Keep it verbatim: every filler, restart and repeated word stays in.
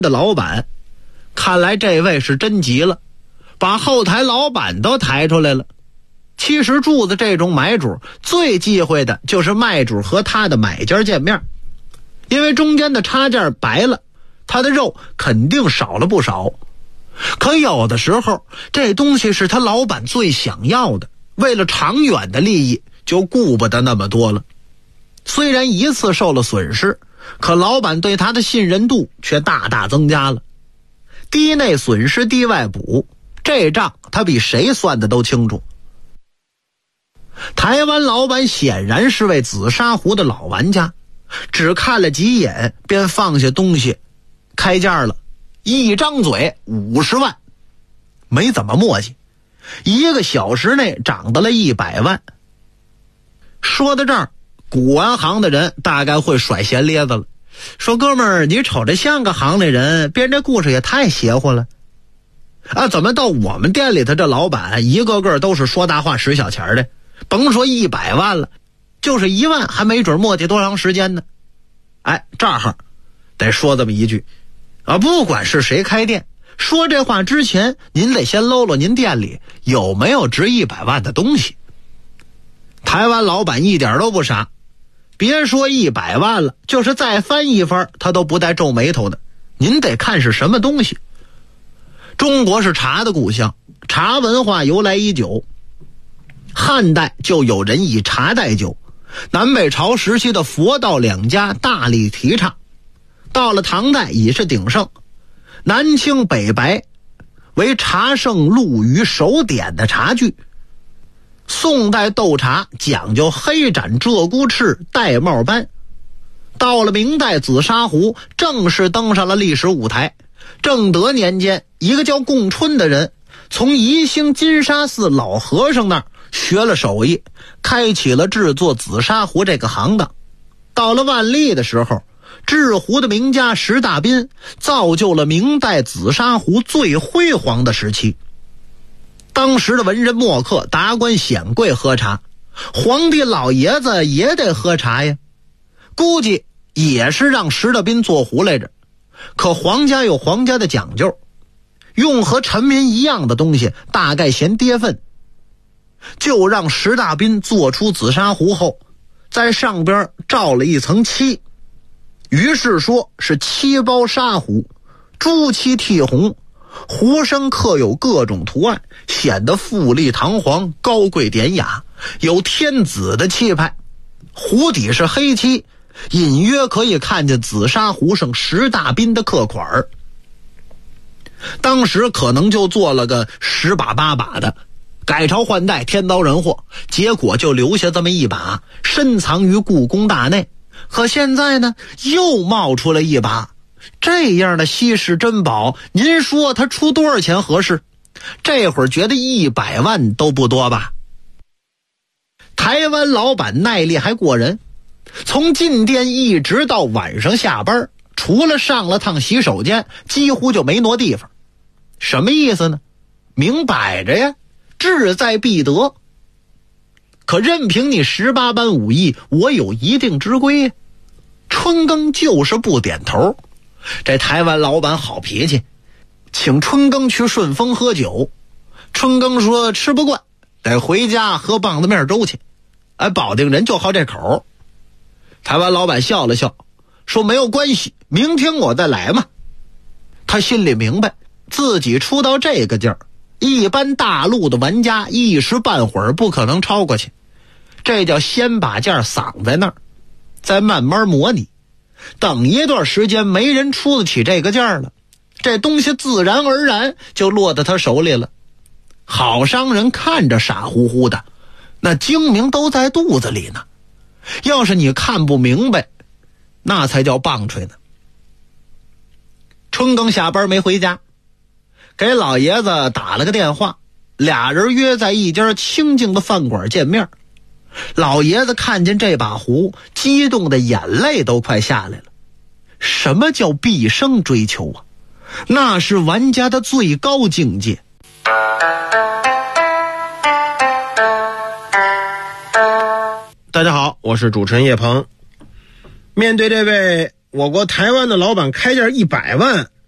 的老板，看来这位是真急了，把后台老板都抬出来了。其实柱子这种买主最忌讳的就是卖主和他的买家见面，因为中间的差价白了，他的肉肯定少了不少。可有的时候这东西是他老板最想要的，为了长远的利益就顾不得那么多了。虽然一次受了损失，可老板对他的信任度却大大增加了。低内损失低外补，这账他比谁算的都清楚。台湾老板显然是位紫砂壶的老玩家，只看了几眼便放下东西开价了，一张嘴五十万，没怎么磨叽，一个小时内涨到了一百万。说到这儿，古玩行的人大概会甩闲咧子了，说哥们儿，你瞅着像个行里人，编这故事也太邪乎了啊！怎么到我们店里头这老板一个个都是说大话使小钱的，甭说一百万了，就是一万还没准磨叽多长时间呢。哎，这儿得说这么一句啊，不管是谁开店，说这话之前您得先搂搂您店里有没有值一百万的东西。台湾老板一点都不傻，别说一百万了，就是再翻一番他都不带皱眉头的。您得看是什么东西。中国是茶的故乡，茶文化由来已久，汉代就有人以茶代酒，南北朝时期的佛道两家大力提倡，到了唐代已是鼎盛，南清北白为茶圣陆羽手点的茶具。宋代斗茶讲究黑盏鹧鸪翅玳瑁斑，到了明代紫砂壶正式登上了历史舞台。正德年间，一个叫贡春的人从宜兴金沙寺老和尚那儿学了手艺，开启了制作紫砂壶这个行当。到了万历的时候，制壶的名家石大彬造就了明代紫砂壶最辉煌的时期。当时的文人墨客、达官显贵喝茶，皇帝老爷子也得喝茶呀，估计也是让石大彬做壶来着。可皇家有皇家的讲究，用和臣民一样的东西大概嫌跌份，就让石大彬做出紫砂壶后，在上边罩了一层漆，于是说是漆包砂壶，朱漆剔红，壶身刻有各种图案，显得富丽堂皇、高贵典雅，有天子的气派。壶底是黑漆，隐约可以看见紫砂壶上石大彬的刻款。当时可能就做了个十把八把的，改朝换代，天刀人祸，结果就留下这么一把，深藏于故宫大内。可现在呢，又冒出了一把，这样的稀世珍宝，您说他出多少钱合适？这会儿觉得一百万都不多吧？台湾老板耐力还过人，从进店一直到晚上下班，除了上了趟洗手间，几乎就没挪地方。什么意思呢？明摆着呀，志在必得。可任凭你十八般武艺，我有一定之规呀。春耕就是不点头。这台湾老板好脾气，请春耕去顺丰喝酒。春耕说吃不惯，得回家喝棒子面粥去。哎，保定人就好这口。台湾老板笑了笑，说没有关系，明天我再来嘛。他心里明白，自己出到这个劲儿，一般大陆的玩家一时半会儿不可能超过去。这叫先把价撒在那儿，再慢慢模拟。等一段时间没人出得起这个价了，这东西自然而然就落到他手里了。好商人看着傻乎乎的，那精明都在肚子里呢。要是你看不明白，那才叫棒槌呢。春耕下班没回家，给老爷子打了个电话，俩人约在一家清静的饭馆见面。老爷子看见这把壶，激动的眼泪都快下来了。什么叫毕生追求啊？那是玩家的最高境界。 大家好，我是主持人叶鹏。面对这位我国台湾的老板开价一百万，